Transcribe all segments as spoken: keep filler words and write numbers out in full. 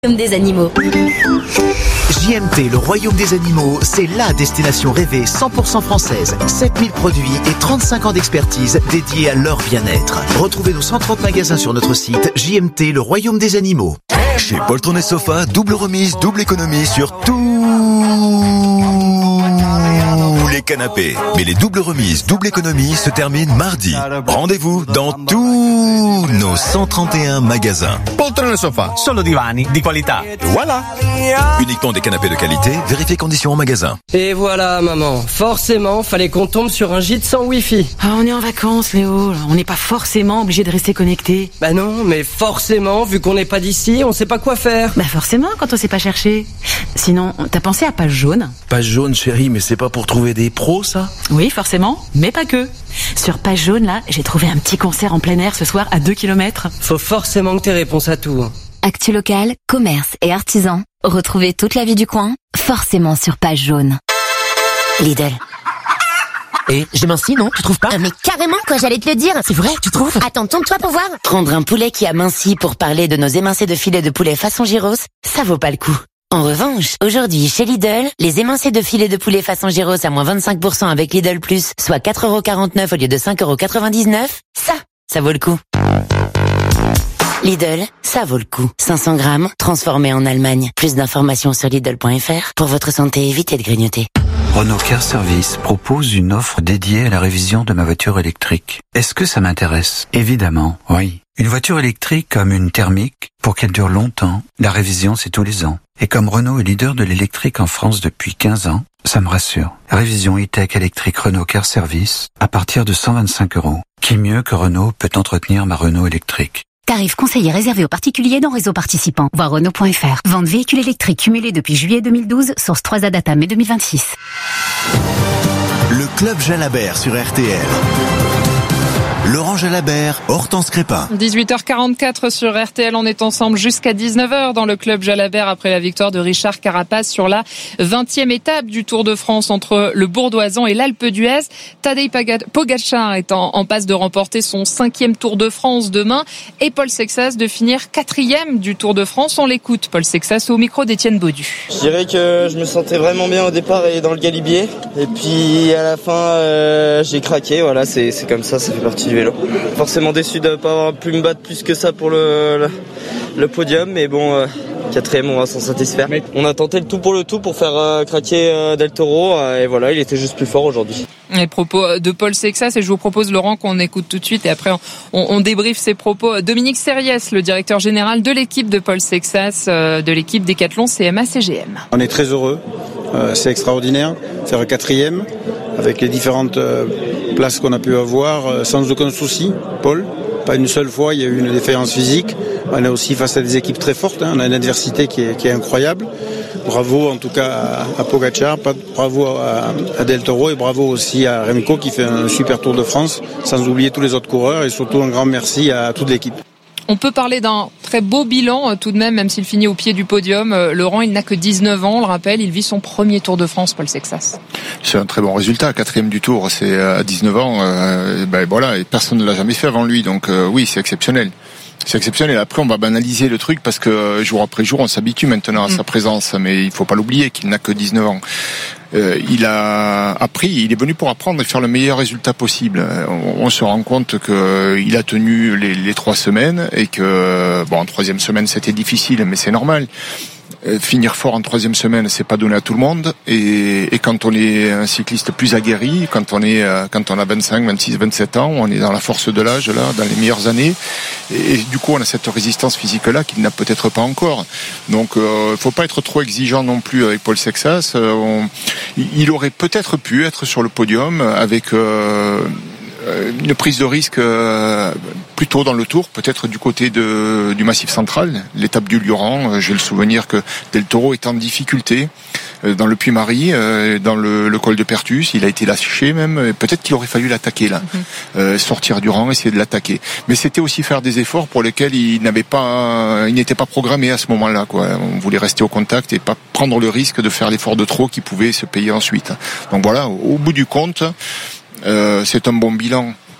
Des animaux. J M T, le royaume des animaux, c'est la destination rêvée cent pour cent française. sept mille produits et trente-cinq ans d'expertise dédiés à leur bien-être. Retrouvez nos cent trente magasins sur notre site J M T, le royaume des animaux. Chez Poltron et Sofa, double remise, double économie sur tous les canapés. Mais les doubles remises, double économie se terminent mardi. Rendez-vous dans tous nos cent trente et un magasins. Poltron et Sofa, solo divani di qualità. Voilà. Uniquement des canapés de qualité, vérifiez conditions en magasin. Et voilà, maman. Forcément, fallait qu'on tombe sur un gîte sans wifi. Ah, on est en vacances, Léo. On n'est pas forcément obligé de rester connecté. Bah non, mais forcément, vu qu'on n'est pas d'ici, on sait pas quoi faire. Bah forcément, quand on sait pas chercher. Sinon, t'as pensé à Page Jaune? Page Jaune, chérie, mais c'est pas pour trouver des pros, ça? Oui, forcément, mais pas que. Sur Page Jaune, là, j'ai trouvé un petit concert en plein air ce soir à deux kilomètres. Faut forcément que t'aies réponse à tout. Actu local, commerce et artisans. Retrouvez toute la vie du coin, forcément sur Page Jaune. Lidl. Et j'ai minci, non? Tu trouves pas? Ah mais carrément, quoi, j'allais te le dire. C'est vrai, tu trouves? Attends, tourne-toi pour voir. Prendre un poulet qui a minci pour parler de nos émincés de filet de poulet façon gyros, ça vaut pas le coup. En revanche, aujourd'hui, chez Lidl, les émincés de filet de poulet façon gyros à moins vingt-cinq pour cent avec Lidl Plus, soit quatre euros quarante-neuf au lieu de cinq euros quatre-vingt-dix-neuf, ça, ça vaut le coup. Lidl, ça vaut le coup. cinq cents grammes, transformé en Allemagne. Plus d'informations sur Lidl point F R. Pour votre santé, évitez de grignoter. Renault Car Service propose une offre dédiée à la révision de ma voiture électrique. Est-ce que ça m'intéresse? Évidemment, oui. Une voiture électrique comme une thermique, pour qu'elle dure longtemps, la révision c'est tous les ans. Et comme Renault est leader de l'électrique en France depuis quinze ans, ça me rassure. Révision e-tech électrique Renault Car Service à partir de cent vingt-cinq euros. Qui mieux que Renault peut entretenir ma Renault électrique? Tarif conseillé réservé aux particuliers dans réseau participant. Voir Renault point F R. Vente véhicules électriques cumulés depuis juillet deux mille douze, source trois A data mai deux mille vingt-six. Le Club Jalabert sur R T L. Laurent Jalabert, Hortense Crépin. dix-huit heures quarante-quatre sur R T L, on est ensemble jusqu'à dix-neuf heures dans le Club Jalabert après la victoire de Richard Carapaz sur la vingtième étape du Tour de France entre le Bourdoisan et l'Alpe d'Huez. Tadej Pogačar est en, en passe de remporter son cinquième Tour de France demain et Paul Sexas de finir quatrième du Tour de France. On l'écoute, Paul Sexas au micro d'Étienne Baudu. Je dirais que je me sentais vraiment bien au départ et dans le galibier et puis à la fin euh, j'ai craqué, voilà, c'est, c'est comme ça, ça fait partie du vélo. Forcément déçu de ne pas avoir pu me battre plus que ça pour le, le, le podium, mais bon, euh, quatrième, on va s'en satisfaire. On a tenté le tout pour le tout pour faire euh, craquer euh, Del Toro, euh, et voilà, il était juste plus fort aujourd'hui. Les propos de Paul Sexas, et je vous propose, Laurent, qu'on écoute tout de suite, et après on, on débriefe ses propos. Dominique Serriès, le directeur général de l'équipe de Paul Sexas, euh, de l'équipe Décathlon C M A C G M. On est très heureux, euh, c'est extraordinaire, faire quatrième, avec les différentes euh, places qu'on a pu avoir, euh, sans aucun souci. Paul, pas une seule fois, il y a eu une défaillance physique. On est aussi face à des équipes très fortes, hein. On a une adversité qui est, qui est incroyable. Bravo en tout cas à, à Pogačar, bravo à, à Del Toro et bravo aussi à Remco qui fait un super Tour de France, sans oublier tous les autres coureurs et surtout un grand merci à toute l'équipe. On peut parler d'un très beau bilan tout de même, même s'il finit au pied du podium. Laurent, il n'a que dix-neuf ans, on le rappelle, il vit son premier Tour de France, Paul Sexas. C'est un très bon résultat, quatrième du Tour, c'est à dix-neuf ans, euh, ben voilà, et personne ne l'a jamais fait avant lui, donc euh, oui, c'est exceptionnel. C'est exceptionnel. Après, on va banaliser le truc parce que jour après jour, on s'habitue maintenant à mmh. sa présence, mais il faut pas l'oublier qu'il n'a que dix-neuf ans. Euh, il a appris, il est venu pour apprendre et faire le meilleur résultat possible. On, on se rend compte que il a tenu les, les trois semaines et que, bon, en troisième semaine, c'était difficile, mais c'est normal. Euh, finir fort en troisième semaine, c'est pas donné à tout le monde. Et, et quand on est un cycliste plus aguerri, quand on est, euh, quand on a vingt-cinq, vingt-six, vingt-sept ans, on est dans la force de l'âge là, dans les meilleures années. Et, et du coup, on a cette résistance physique-là qu'il n'a peut-être pas encore. Donc, euh, faut pas être trop exigeant non plus avec Paul Sexas. Euh, on, il aurait peut-être pu être sur le podium avec euh, une prise de risque euh, plutôt dans le Tour, peut-être du côté de, du Massif Central, l'étape du Lioran. J'ai le souvenir que Del Toro est en difficulté euh, dans le Puy-Marie, euh, dans le, le col de Pertus. Il a été lâché même. Peut-être qu'il aurait fallu l'attaquer là, mm-hmm. euh, sortir du rang, essayer de l'attaquer. Mais c'était aussi faire des efforts pour lesquels il n'avait pas, il n'était pas programmé à ce moment-là, quoi. On voulait rester au contact et pas prendre le risque de faire l'effort de trop qui pouvait se payer ensuite. Donc voilà, au bout du compte, euh, c'est un bon bilan.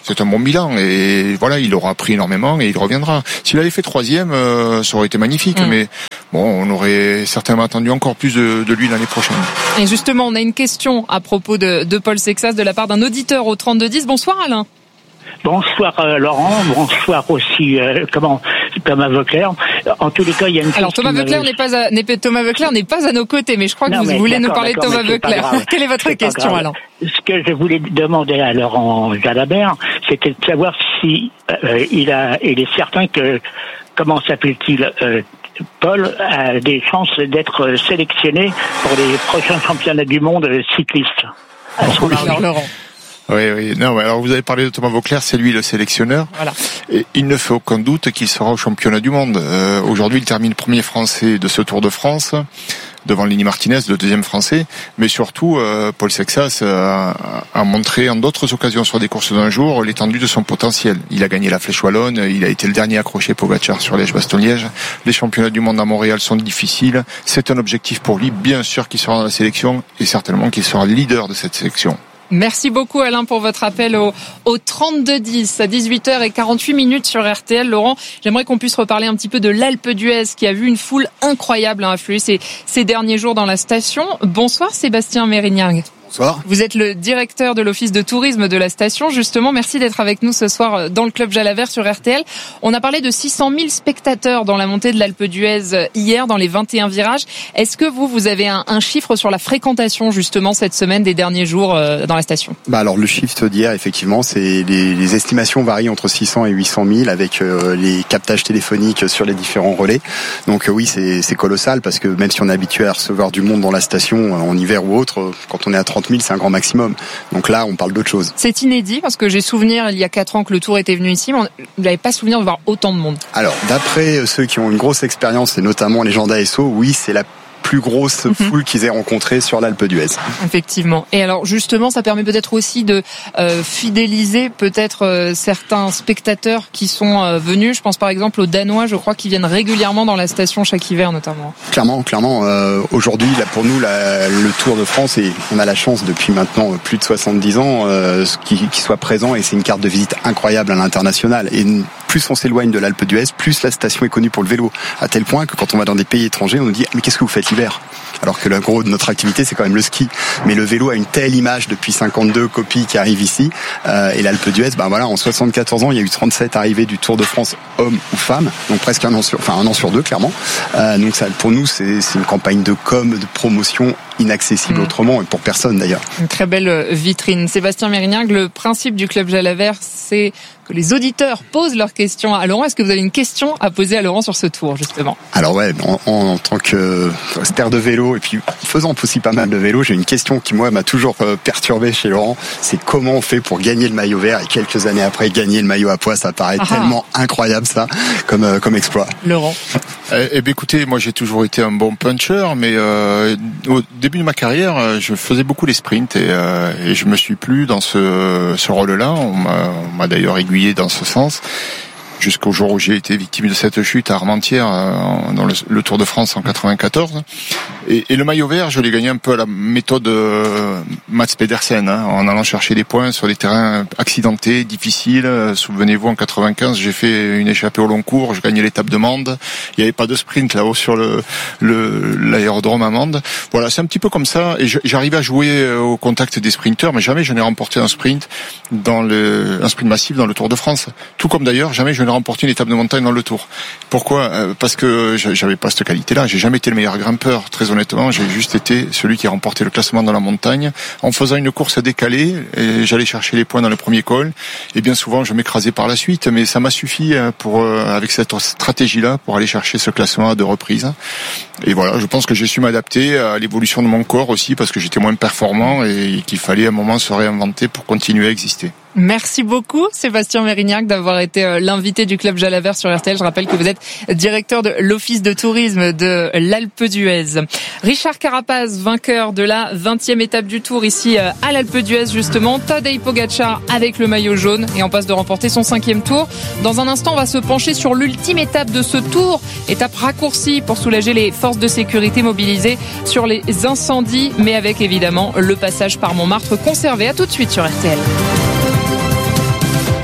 C'est un bon bilan et voilà, il aura appris énormément et il reviendra. S'il avait fait troisième, euh, ça aurait été magnifique, mmh. mais bon, on aurait certainement attendu encore plus de, de lui l'année prochaine. Et justement, on a une question à propos de, de Paul Sexas de la part d'un auditeur au trente-deux dix. Bonsoir Alain. Bonsoir euh, Laurent, bonsoir aussi euh, comment Thomas Voeckler. En tous les cas, il y a une. Alors Thomas Voeckler n'est pas à, n'est, Thomas Voeckler n'est pas à nos côtés, mais je crois que non, vous voulez nous parler de Thomas Voeckler. Quelle est votre question, Alain? Ce que je voulais demander à Laurent Jalabert, c'était de savoir si euh, il a, il est certain que comment s'appelle-t-il euh, Paul a des chances d'être sélectionné pour les prochains championnats du monde cyclistes. À son oui, alors Laurent. Oui, oui. Non, alors vous avez parlé de Thomas Voeckler, c'est lui le sélectionneur. Voilà. Et il ne fait aucun doute qu'il sera au championnat du monde. Euh, aujourd'hui, il termine premier français de ce Tour de France, devant Lenny Martinez, le deuxième français. Mais surtout, euh, Paul Sexas euh, a montré en d'autres occasions sur des courses d'un jour l'étendue de son potentiel. Il a gagné la Flèche Wallonne, il a été le dernier accroché Pogacar sur Liège-Bastogne-Liège. Les championnats du monde à Montréal sont difficiles. C'est un objectif pour lui. Bien sûr qu'il sera dans la sélection et certainement qu'il sera le leader de cette sélection. Merci beaucoup Alain pour votre appel au, au trente-deux dix à dix-huit heures quarante-huit minutes sur R T L. Laurent, j'aimerais qu'on puisse reparler un petit peu de l'Alpe d'Huez qui a vu une foule incroyable hein, affluer ces, ces derniers jours dans la station. Bonsoir Sébastien Mérignard. Bonsoir. Vous êtes le directeur de l'office de tourisme de la station. Justement, merci d'être avec nous ce soir dans le Club Jalabert sur R T L. On a parlé de six cent mille spectateurs dans la montée de l'Alpe d'Huez hier dans les vingt et un virages. Est-ce que vous, vous avez un, un chiffre sur la fréquentation justement cette semaine des derniers jours euh, dans la station? Bah alors le chiffre d'hier, effectivement, c'est les, les estimations varient entre six cents et huit cent mille avec euh, les captages téléphoniques sur les différents relais. Donc euh, oui, c'est, c'est colossal parce que même si on est habitué à recevoir du monde dans la station euh, en hiver ou autre, euh, quand on est à trente mille, c'est un grand maximum. Donc là, on parle d'autre chose. C'est inédit parce que j'ai souvenir il y a quatre ans que le Tour était venu ici, mais vous n'avez pas souvenir de voir autant de monde. Alors, d'après ceux qui ont une grosse expérience, et notamment les gens d'A S O, oui, c'est la plus grosse mm-hmm. foule qu'ils aient rencontrée sur l'Alpe d'Huez. Effectivement. Et alors justement, ça permet peut-être aussi de euh, fidéliser peut-être euh, certains spectateurs qui sont euh, venus. Je pense par exemple aux Danois, je crois, qui viennent régulièrement dans la station chaque hiver notamment. Clairement, clairement. Euh, aujourd'hui, là, pour nous, la, le Tour de France, et on a la chance depuis maintenant plus de soixante-dix ans euh, qu'il, qu'il soit présent, et c'est une carte de visite incroyable à l'international. Et plus on s'éloigne de l'Alpe d'Huez, plus la station est connue pour le vélo. À tel point que quand on va dans des pays étrangers, on nous dit « mais qu'est-ce que vous faites l'hiver ?» Alors que le gros de notre activité, c'est quand même le ski. Mais le vélo a une telle image depuis cinquante-deux copies qui arrivent ici. Euh, et l'Alpe d'Huez, ben voilà, en soixante-quatorze ans, il y a eu trente-sept arrivées du Tour de France, hommes ou femmes. Donc presque un an sur, enfin un an sur deux, clairement. Euh, donc ça, pour nous, c'est, c'est une campagne de com, de promotion inaccessible mmh. autrement, et pour personne d'ailleurs. Une très belle vitrine. Sébastien Mérignard, le principe du Club Jalabert, c'est que les auditeurs posent leurs questions à Laurent. Est-ce que vous avez une question à poser à Laurent sur ce tour, justement? Alors ouais, en, en, en tant que star de vélo, et puis faisant aussi pas mal de vélo, j'ai une question qui, moi, m'a toujours perturbé chez Laurent. C'est comment on fait pour gagner le maillot vert, et quelques années après, gagner le maillot à pois. Ça paraît Aha. tellement incroyable, ça, comme, euh, comme exploit. Laurent? Eh, eh bien, écoutez, moi, j'ai toujours été un bon puncher, mais euh, au début de ma carrière, je faisais beaucoup les sprints, et, euh, et je me suis plu dans ce, ce rôle-là. On m'a, on m'a d'ailleurs aiguillé dans ce sens, jusqu'au jour où j'ai été victime de cette chute à Armentières dans le, le Tour de France en quatre-vingt-quatorze. Et, et le maillot vert, je l'ai gagné un peu à la méthode euh, Mats Pedersen, hein, en allant chercher des points sur des terrains accidentés, difficiles. Souvenez-vous, en quatre-vingt-quinze, j'ai fait une échappée au long cours, je gagnais l'étape de Mende. Il n'y avait pas de sprint là-haut sur le, le l'aérodrome à Mende. Voilà, c'est un petit peu comme ça. Et j'arrivais à jouer au contact des sprinteurs, mais jamais je n'ai remporté un sprint dans le, un sprint massif dans le Tour de France. Tout comme d'ailleurs, jamais je n'ai remporté une étape de montagne dans le Tour. Pourquoi ? Parce que j'avais pas cette qualité-là. J'ai jamais été le meilleur grimpeur. Très honnêtement, j'ai juste été celui qui a remporté le classement dans la montagne en faisant une course décalée. Et j'allais chercher les points dans le premier col. Et bien souvent, je m'écrasais par la suite. Mais ça m'a suffi pour, avec cette stratégie-là, pour aller chercher ce classement à deux reprises. Et voilà, je pense que j'ai su m'adapter à l'évolution de mon corps aussi, parce que j'étais moins performant et qu'il fallait à un moment se réinventer pour continuer à exister. Merci beaucoup Sébastien Mérignard d'avoir été l'invité du Club Jalabert sur R T L. Je rappelle que vous êtes directeur de l'office de tourisme de l'Alpe d'Huez. Richard Carapaz, vainqueur de la vingtième étape du Tour ici à l'Alpe d'Huez justement. Tadej Pogacar avec le maillot jaune et en passe de remporter son cinquième tour. Dans un instant, on va se pencher sur l'ultime étape de ce tour, étape raccourcie pour soulager les forces de sécurité mobilisées sur les incendies, mais avec évidemment le passage par Montmartre conservé. À tout de suite sur R T L.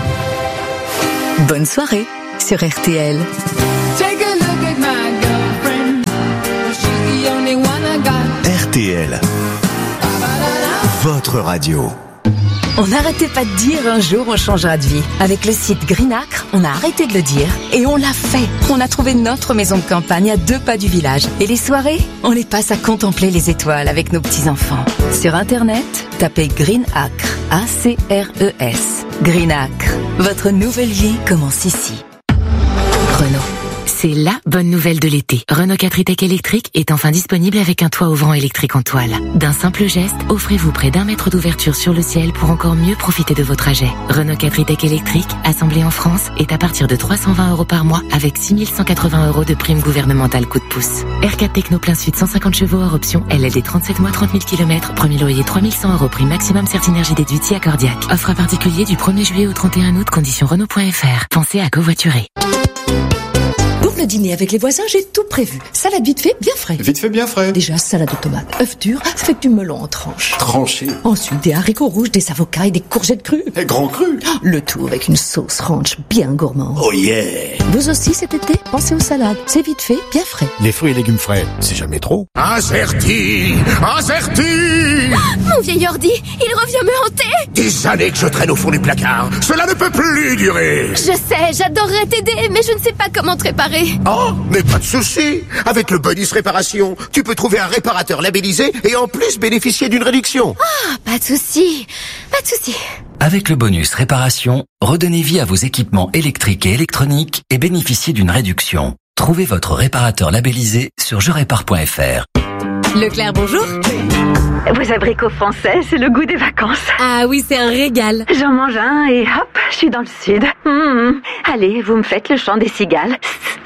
Bonne soirée sur R T L. R T L, votre radio. On n'arrêtait pas de dire un jour on changera de vie. Avec le site Greenacre, on a arrêté de le dire et on l'a fait. On a trouvé notre maison de campagne à deux pas du village. Et les soirées, on les passe à contempler les étoiles avec nos petits-enfants. Sur Internet, tapez Greenacre, A C R E S. Greenacre, votre nouvelle vie commence ici. Renault. C'est la bonne nouvelle de l'été. Renault quatre e-Tech électrique est enfin disponible avec un toit ouvrant électrique en toile. D'un simple geste, offrez-vous près d'un mètre d'ouverture sur le ciel pour encore mieux profiter de vos trajets. Renault quatre e-Tech électrique, assemblé en France, est à partir de trois cent vingt euros par mois avec six mille cent quatre-vingts euros de prime gouvernementale coup de pouce. R quatre Techno plein sud cent cinquante chevaux hors option, L L D trente-sept mois trente mille kilomètres, premier loyer trois mille cent euros, prime maximum Certinergie déduite si accordiaque. Offre à particulier du premier juillet au trente et un août, conditions Renault point F R. Pensez à covoiturer. Pour le dîner avec les voisins, j'ai tout prévu. Salade vite fait, bien frais. Vite fait, bien frais. Déjà, salade de tomates, œufs durs, avec du melon en tranches. Tranché. Ensuite, des haricots rouges, des avocats et des courgettes crues. Et grand cru. Le tout avec une sauce ranch bien gourmande. Oh yeah. Vous aussi, cet été, pensez aux salades. C'est vite fait, bien frais. Les fruits et légumes frais, c'est jamais trop. Incerti, incerti. Mon vieil ordi, il revient me hanter. Des années que je traîne au fond du placard. Cela ne peut plus durer. Je sais, j'adorerais t'aider, mais je ne sais pas comment te réparer. Oh, mais pas de souci. Avec le bonus réparation, tu peux trouver un réparateur labellisé et en plus bénéficier d'une réduction. Ah, pas de souci, pas de souci. Avec le bonus réparation, redonnez vie à vos équipements électriques et électroniques et bénéficiez d'une réduction. Trouvez votre réparateur labellisé sur je répare point F R. Leclerc, bonjour. Vos abricots français, c'est le goût des vacances. Ah oui, c'est un régal. J'en mange un et hop, je suis dans le sud. Mmh. Allez, vous me faites le chant des cigales.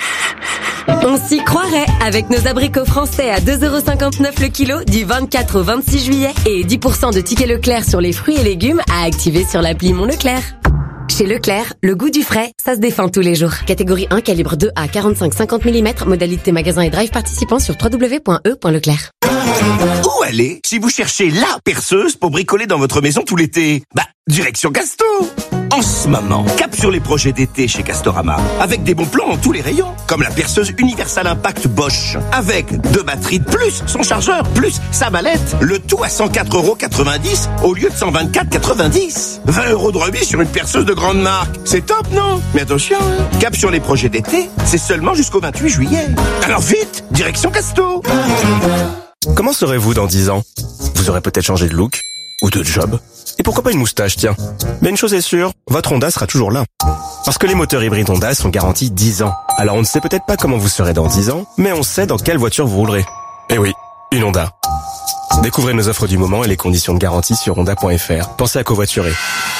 On s'y croirait avec nos abricots français à deux euros cinquante-neuf le kilo du vingt-quatre au vingt-six juillet et dix pour cent de tickets Leclerc sur les fruits et légumes à activer sur l'appli Mon Leclerc. Chez Leclerc, le goût du frais, ça se défend tous les jours. Catégorie un, calibre deux à quarante-cinq cinquante millimètres, modalité magasin et drive participant sur w w w point e point leclerc. Où aller si vous cherchez la perceuse pour bricoler dans votre maison tout l'été? Bah, direction Casto. En ce moment, cap sur les projets d'été chez Castorama, avec des bons plans dans tous les rayons, comme la perceuse Universal Impact Bosch, avec deux batteries de plus, son chargeur, plus sa mallette, le tout à cent quatre euros quatre-vingt-dix au lieu de cent vingt-quatre euros quatre-vingt-dix. vingt euros de remise sur une perceuse de grande marque. C'est top, non? Mais attention, hein, cap sur les projets d'été, c'est seulement jusqu'au vingt-huit juillet. Alors vite, direction Casto. Comment serez-vous dans dix ans? Vous aurez peut-être changé de look ou de job. Et pourquoi pas une moustache, tiens. Mais une chose est sûre, votre Honda sera toujours là. Parce que les moteurs hybrides Honda sont garantis dix ans. Alors on ne sait peut-être pas comment vous serez dans dix ans, mais on sait dans quelle voiture vous roulerez. Eh oui, une Honda. Découvrez nos offres du moment et les conditions de garantie sur honda point F R. Pensez à covoiturer.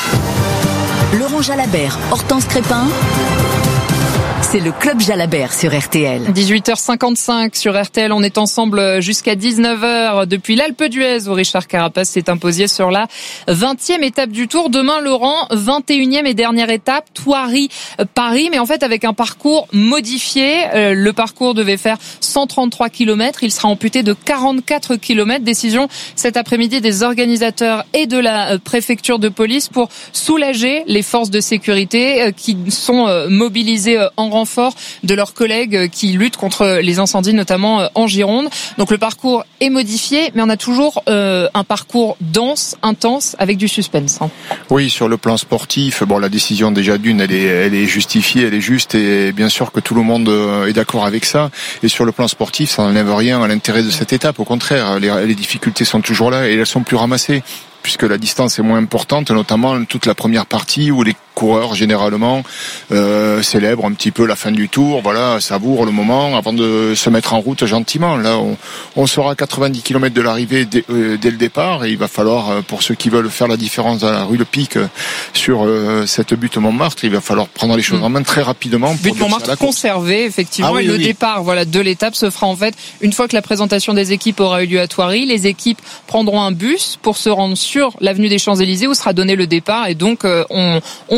Laurent Jalabert, Hortense Crépin. C'est le Club Jalabert sur R T L. dix-huit heures cinquante-cinq sur R T L. On est ensemble jusqu'à dix-neuf heures depuis l'Alpe d'Huez où Richard Carapaz s'est imposé sur la vingtième étape du Tour. Demain, Laurent, vingt et unième et dernière étape, Thoiry-Paris, mais en fait avec un parcours modifié. Le parcours devait faire cent trente-trois kilomètres. Il sera amputé de quarante-quatre kilomètres. Décision cet après-midi des organisateurs et de la préfecture de police pour soulager les forces de sécurité qui sont mobilisées en renfort de leurs collègues qui luttent contre les incendies, notamment en Gironde. Donc le parcours est modifié, mais on a toujours euh, un parcours dense, intense, avec du suspense. Hein. Oui, sur le plan sportif, bon, la décision déjà d'une, elle est, elle est justifiée, elle est juste, et bien sûr que tout le monde est d'accord avec ça. Et sur le plan sportif, ça n'enlève rien à l'intérêt de cette étape. Au contraire, les, les difficultés sont toujours là et elles sont plus ramassées, puisque la distance est moins importante, notamment toute la première partie où les coureurs généralement euh, célèbrent un petit peu la fin du tour, voilà, savourent le moment avant de se mettre en route gentiment. Là, on, on sera à quatre-vingt-dix kilomètres de l'arrivée dès, euh, dès le départ, et il va falloir, pour ceux qui veulent faire la différence à la rue Le Pic sur euh, cette butte Montmartre, il va falloir prendre les choses en main très rapidement. Butte Montmartre conservée, effectivement, ah, oui, et le oui. départ, voilà, de l'étape se fera en fait une fois que la présentation des équipes aura eu lieu à Thoiry. Les équipes prendront un bus pour se rendre sur l'avenue des Champs-Élysées où sera donné le départ, et donc euh, on, on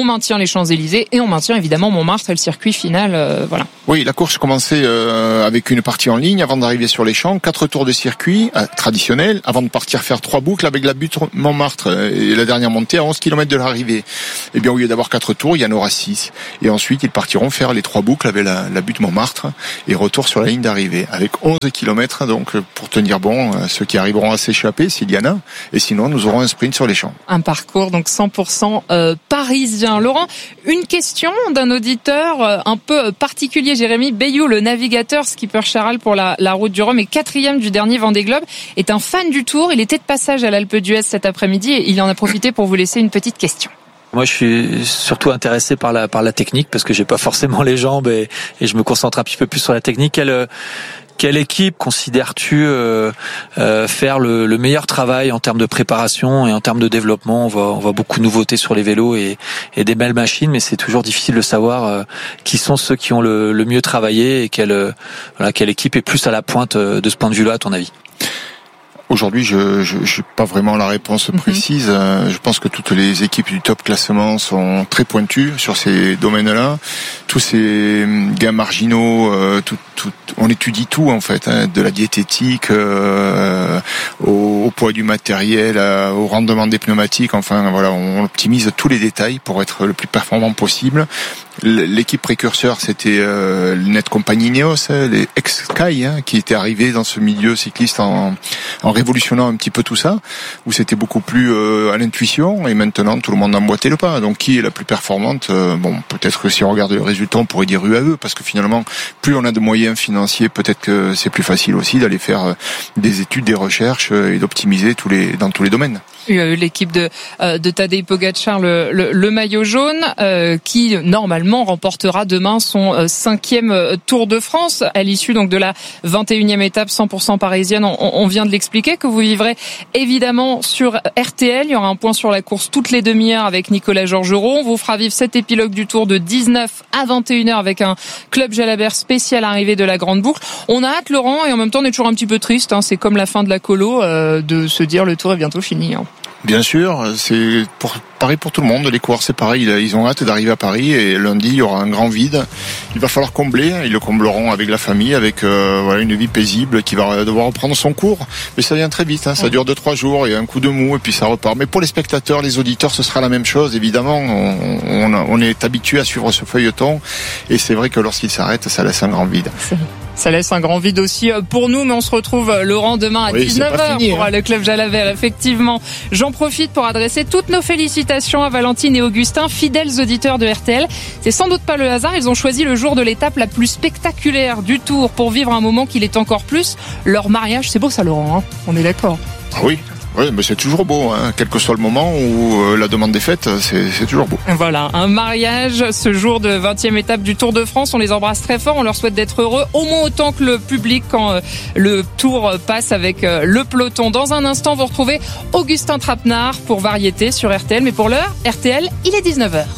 on maintient les Champs-Élysées et on maintient évidemment Montmartre et le circuit final. Euh, voilà. Oui, la course commençait euh, avec une partie en ligne avant d'arriver sur les champs, quatre tours de circuit euh, traditionnel, avant de partir faire trois boucles avec la butte Montmartre et la dernière montée à onze kilomètres de l'arrivée. Eh bien, au lieu d'avoir quatre tours, il y en aura six. Et ensuite, ils partiront faire les trois boucles avec la, la butte Montmartre et retour sur la ligne d'arrivée avec onze kilomètres, donc pour tenir bon ceux qui arriveront à s'échapper s'il y en a, et sinon nous aurons un sprint sur les champs. Un parcours donc cent pour cent euh, parisien. Laurent, une question d'un auditeur euh, un peu particulier, Jérémy Bayou, le navigateur skipper Charal pour la, la route du Rhum et quatrième du dernier Vendée Globe, est un fan du Tour. Il était de passage à l'Alpe d'Huez cet après-midi et il en a profité pour vous laisser une petite question. Moi, je suis surtout intéressé par la par la technique parce que j'ai pas forcément les jambes et, et je me concentre un petit peu plus sur la technique. Quelle quelle équipe considères-tu euh, euh, faire le, le meilleur travail en termes de préparation et en termes de développement? On voit on voit beaucoup de nouveautés sur les vélos et et des belles machines, mais c'est toujours difficile de savoir euh, qui sont ceux qui ont le, le mieux travaillé et quelle euh, voilà quelle équipe est plus à la pointe euh, de ce point de vue-là, à ton avis? Aujourd'hui, je je j'ai pas vraiment la réponse précise. Mm-hmm. Je pense que toutes les équipes du top classement sont très pointues sur ces domaines-là. Tous ces gains marginaux, euh, tout, tout, on étudie tout en fait, hein, de la diététique euh, au, au poids du matériel, euh, au rendement des pneumatiques. Enfin, voilà, on optimise tous les détails pour être le plus performant possible. L'équipe précurseur, c'était euh, Net Compagnie Ineos, les ex-Sky, hein, qui étaient arrivés dans ce milieu cycliste en, en révolutionnant un petit peu tout ça, où c'était beaucoup plus euh, à l'intuition, et maintenant tout le monde emboîtait le pas. Donc qui est la plus performante? euh, Bon, peut-être que si on regarde le résultat, on pourrait dire U A E, parce que finalement, plus on a de moyens financiers, peut-être que c'est plus facile aussi d'aller faire des études, des recherches et d'optimiser tous les dans tous les domaines. U A E, l'équipe de euh, de Tadej Pogačar, le, le, le maillot jaune, euh, qui normalement remportera demain son euh, cinquième Tour de France à l'issue donc de la vingt et unième étape cent pour cent parisienne. On, on vient de l'expliquer, que vous vivrez évidemment sur R T L. Il y aura un point sur la course toutes les demi-heures avec Nicolas Georgerot. On vous fera vivre cet épilogue du Tour de dix-neuf à vingt et une heures avec un Club Jalabert spécial arrivée de la Grande Boucle. On a hâte, Laurent, et en même temps on est toujours un petit peu triste, hein. C'est comme la fin de la colo, euh, de se dire le Tour est bientôt fini, hein. Bien sûr, c'est pour, pareil pour tout le monde. Les coureurs, c'est pareil. Ils ont hâte d'arriver à Paris et lundi, il y aura un grand vide. Il va falloir combler. Ils le combleront avec la famille, avec euh, voilà une vie paisible qui va devoir reprendre son cours. Mais ça vient très vite. Hein. Ça dure deux trois jours. Il y a un coup de mou et puis ça repart. Mais pour les spectateurs, les auditeurs, ce sera la même chose. Évidemment, on, on, on est habitué à suivre ce feuilleton et c'est vrai que lorsqu'il s'arrête, ça laisse un grand vide. Ça laisse un grand vide aussi pour nous, mais on se retrouve, Laurent, demain à oui, dix-neuf heures fini, pour hein. le Club Jalabert, effectivement. J'en profite pour adresser toutes nos félicitations à Valentine et Augustin, fidèles auditeurs de R T L. C'est sans doute pas le hasard, ils ont choisi le jour de l'étape la plus spectaculaire du Tour pour vivre un moment qui l'est encore plus. Leur mariage, c'est beau ça, Laurent, hein, on est d'accord. Ah oui. Oui, mais c'est toujours beau, hein. Quel que soit le moment où euh, la demande est faite, c'est, c'est toujours beau. Voilà, un mariage ce jour de vingtième étape du Tour de France. On les embrasse très fort, on leur souhaite d'être heureux, au moins autant que le public quand euh, le Tour passe avec euh, le peloton. Dans un instant, vous retrouvez Augustin Trapenard pour Variété sur R T L. Mais pour l'heure, R T L, il est dix-neuf heures.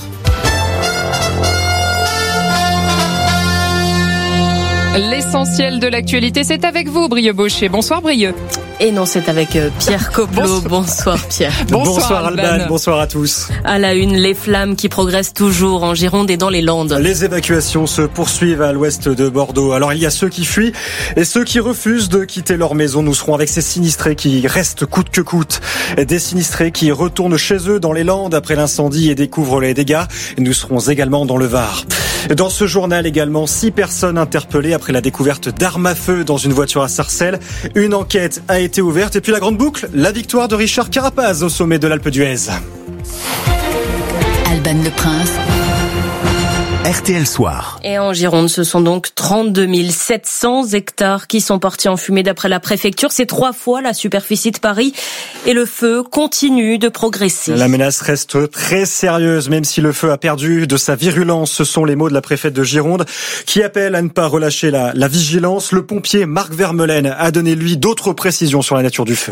L'essentiel de l'actualité, c'est avec vous, Brieux Baucher. Bonsoir, Brieux. Et non, c'est avec Pierre Coplot. Bonsoir, bonsoir Pierre. Bonsoir, bonsoir Alban. Alban, bonsoir à tous. À la une, les flammes qui progressent toujours en Gironde et dans les Landes. Les évacuations se poursuivent à l'ouest de Bordeaux. Alors il y a ceux qui fuient et ceux qui refusent de quitter leur maison. Nous serons avec ces sinistrés qui restent coûte que coûte. Des sinistrés qui retournent chez eux dans les Landes après l'incendie et découvrent les dégâts. Nous serons également dans le Var. Dans ce journal également, six personnes interpellées après la découverte d'armes à feu dans une voiture à Sarcelles. Une enquête a été ouverte. Et puis la grande boucle, la victoire de Richard Carapaz au sommet de l'Alpe d'Huez. Alban Le Prince. R T L Soir. Et en Gironde, ce sont donc trente-deux mille sept cents hectares qui sont partis en fumée d'après la préfecture. C'est trois fois la superficie de Paris et le feu continue de progresser. La menace reste très sérieuse, même si le feu a perdu de sa virulence. Ce sont les mots de la préfète de Gironde qui appelle à ne pas relâcher la, la vigilance. Le pompier Marc Vermeulen a donné, lui, d'autres précisions sur la nature du feu.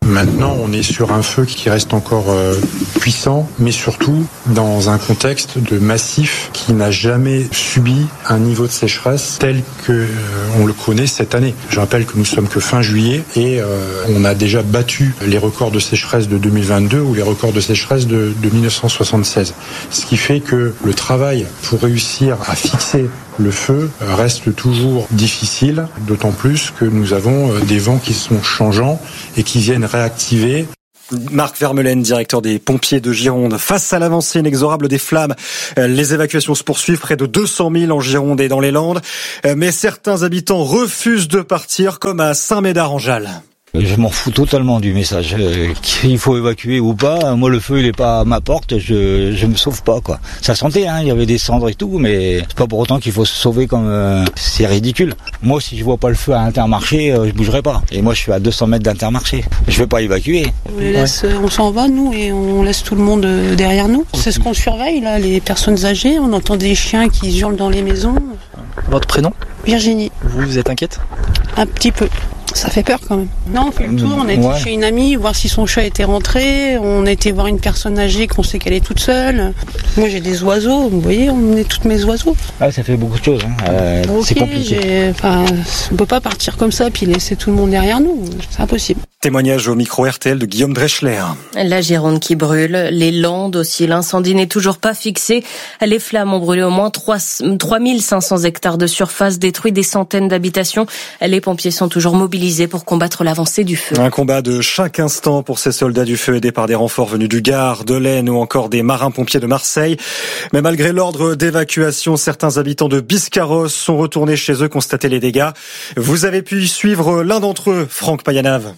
Maintenant, on est sur un feu qui reste encore euh, puissant, mais surtout dans un contexte de massif qui n'a jamais subi un niveau de sécheresse tel que euh, on le connaît cette année. Je rappelle que nous sommes que fin juillet et euh, on a déjà battu les records de sécheresse de deux mille vingt-deux ou les records de sécheresse de, de mille neuf cent soixante-seize. Ce qui fait que le travail pour réussir à fixer le feu reste toujours difficile, d'autant plus que nous avons des vents qui sont changeants et qui viennent réactiver. Marc Vermeulen, directeur des pompiers de Gironde. Face à l'avancée inexorable des flammes, les évacuations se poursuivent, près de deux cent mille en Gironde et dans les Landes. Mais certains habitants refusent de partir, comme à Saint-Médard-en-Jalles. Je m'en fous totalement du message. Euh, qu'il faut évacuer ou pas, moi le feu il est pas à ma porte, je je me sauve pas quoi. Ça sentait, hein, il y avait des cendres et tout, mais c'est pas pour autant qu'il faut se sauver comme euh, c'est ridicule. Moi si je vois pas le feu à Intermarché, euh, je bougerai pas. Et moi je suis à deux cents mètres d'Intermarché. Je vais pas évacuer. On les laisse, ouais. On s'en va nous et on laisse tout le monde derrière nous. C'est ce qu'on surveille là, les personnes âgées. On entend des chiens qui hurlent dans les maisons. Votre prénom ? Virginie. Vous, vous êtes inquiète ? Un petit peu. Ça fait peur quand même. Non, on fait le tour, on a été ouais. chez une amie, voir si son chat était rentré, on a été voir une personne âgée qu'on sait qu'elle est toute seule. Moi j'ai des oiseaux, vous voyez, on est toutes mes oiseaux. Ah, ça fait beaucoup de choses, hein. euh, okay, c'est compliqué. Enfin, on peut pas partir comme ça puis laisser tout le monde derrière nous, c'est impossible. Témoignage au micro R T L de Guillaume Dreschler. La Gironde qui brûle, les Landes aussi, l'incendie n'est toujours pas fixé. Les flammes ont brûlé au moins trois mille cinq cents hectares de surface, détruit des centaines d'habitations. Les pompiers sont toujours mobilisés pour combattre l'avancée du feu. Un combat de chaque instant pour ces soldats du feu aidés par des renforts venus du Gard, de l'Aisne ou encore des marins-pompiers de Marseille. Mais malgré l'ordre d'évacuation, certains habitants de Biscarrosse sont retournés chez eux constater les dégâts. Vous avez pu suivre l'un d'entre eux, Franck Payanave.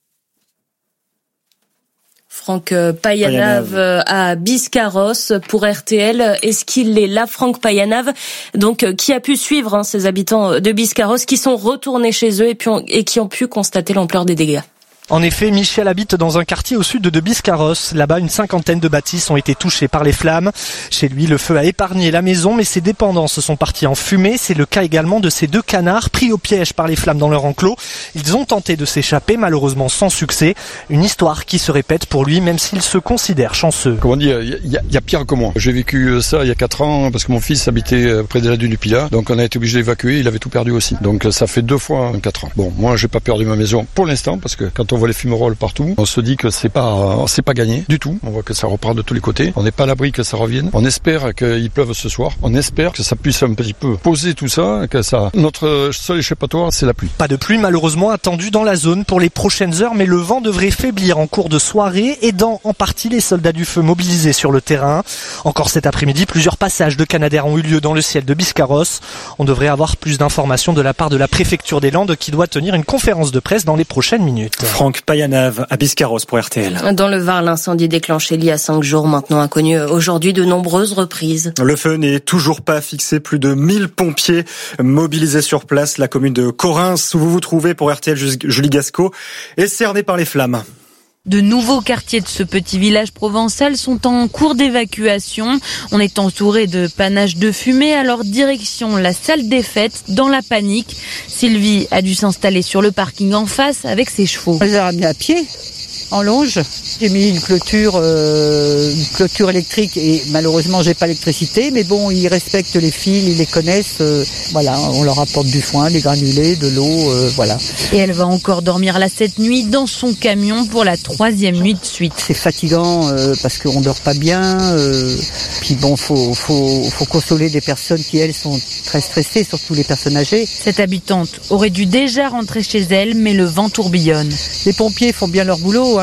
Franck Payanave à Biscarrosse pour R T L. Est-ce qu'il est là, Franck Payanave, donc qui a pu suivre hein, ces habitants de Biscarrosse qui sont retournés chez eux et, puis, et qui ont pu constater l'ampleur des dégâts? En effet, Michel habite dans un quartier au sud de Biscarrosse. Là-bas, une cinquantaine de bâtisses ont été touchées par les flammes. Chez lui, le feu a épargné la maison, mais ses dépendances sont parties en fumée. C'est le cas également de ces deux canards pris au piège par les flammes dans leur enclos. Ils ont tenté de s'échapper, malheureusement sans succès. Une histoire qui se répète pour lui, même s'il se considère chanceux. Comment dire, il y, y, y a pire que moi. J'ai vécu ça il y a quatre ans parce que mon fils habitait près de la dune du Pilat. Donc on a été obligé d'évacuer, il avait tout perdu aussi. Donc ça fait deux fois en quatre ans. Bon, moi j'ai pas perdu ma maison pour l'instant parce que quand on voit les fumerolles partout, on se dit que c'est pas c'est pas gagné du tout. On voit que ça repart de tous les côtés. On n'est pas à l'abri que ça revienne. On espère qu'il pleuve ce soir. On espère que ça puisse un petit peu poser tout ça, que ça. Notre seul échappatoire, c'est la pluie. Pas de pluie malheureusement attendue dans la zone pour les prochaines heures, mais le vent devrait faiblir en cours de soirée, aidant en partie les soldats du feu mobilisés sur le terrain. Encore cet après-midi, plusieurs passages de Canadair ont eu lieu dans le ciel de Biscarrosse. On devrait avoir plus d'informations de la part de la préfecture des Landes qui doit tenir une conférence de presse dans les prochaines minutes. Franck Payanave à Biscarrosse pour R T L. Dans le Var, l'incendie déclenché il y a cinq jours, maintenant inconnu aujourd'hui de nombreuses reprises. Le feu n'est toujours pas fixé. Plus de mille pompiers mobilisés sur place. La commune de Corrins, où vous vous trouvez pour R T L, Julie Gasco, est cernée par les flammes. De nouveaux quartiers de ce petit village provençal sont en cours d'évacuation. On est entouré de panaches de fumée, alors direction la salle des fêtes, dans la panique. Sylvie a dû s'installer sur le parking en face avec ses chevaux. On les a ramenés à pied, en longe. J'ai mis une clôture, euh, une clôture électrique et malheureusement j'ai pas l'électricité, mais bon, ils respectent les fils, ils les connaissent. Euh, voilà, on leur apporte du foin, des granulés, de l'eau, euh, voilà. Et elle va encore dormir là cette nuit dans son camion pour la troisième nuit de suite. C'est fatigant euh, parce qu'on dort pas bien. Euh, puis bon, faut, faut, faut consoler des personnes qui elles sont très stressées, surtout les personnes âgées. Cette habitante aurait dû déjà rentrer chez elle, mais le vent tourbillonne. Les pompiers font bien leur boulot.